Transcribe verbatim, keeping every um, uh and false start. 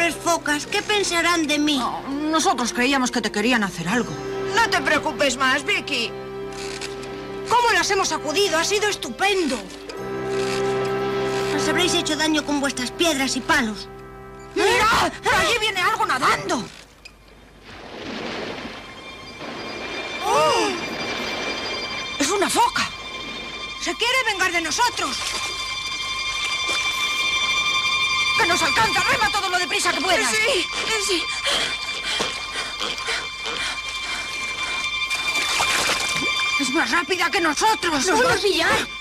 pobres focas, ¿qué pensarán de mí? Oh, nosotros creíamos que te querían hacer algo. No te preocupes más, Vicky. ¿Cómo las hemos sacudido? Ha sido estupendo. Os habréis hecho daño con vuestras piedras y palos. ¡Mira! ¡Por allí viene algo nadando! ¡Oh! ¡Es una foca! ¡Se quiere vengar de nosotros! ¡Que nos alcanza! ¡Rema todo lo deprisa que puedas! Sí, sí. ¡Es más rápida que nosotros! ¡Nos va a pillar!